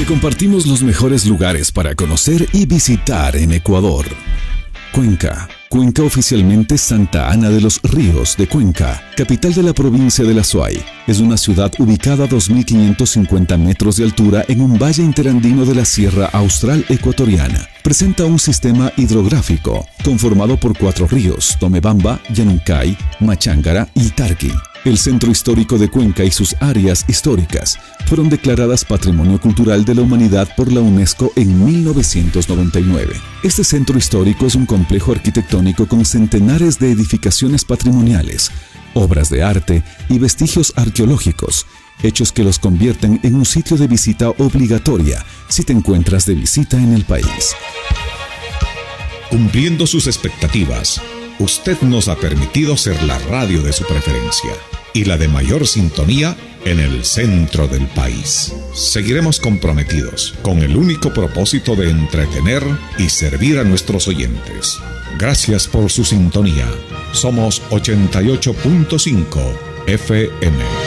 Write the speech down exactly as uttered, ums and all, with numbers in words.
Te compartimos los mejores lugares para conocer y visitar en Ecuador. Cuenca. Cuenca, oficialmente Santa Ana de los Ríos de Cuenca, capital de la provincia del Azuay. Es una ciudad ubicada a dos mil quinientos cincuenta metros de altura en un valle interandino de la Sierra Austral Ecuatoriana. Presenta un sistema hidrográfico conformado por cuatro ríos: Tomebamba, Yanuncay, Machángara y Tarqui. El centro histórico de Cuenca y sus áreas históricas fueron declaradas Patrimonio Cultural de la Humanidad por la UNESCO en mil novecientos noventa y nueve. Este centro histórico es un complejo arquitectónico con centenares de edificaciones patrimoniales, obras de arte y vestigios arqueológicos, hechos que los convierten en un sitio de visita obligatoria si te encuentras de visita en el país. Cumpliendo sus expectativas, usted nos ha permitido ser la radio de su preferencia y la de mayor sintonía en el centro del país. Seguiremos comprometidos con el único propósito de entretener y servir a nuestros oyentes. Gracias por su sintonía. Somos ochenta y ocho punto cinco F M.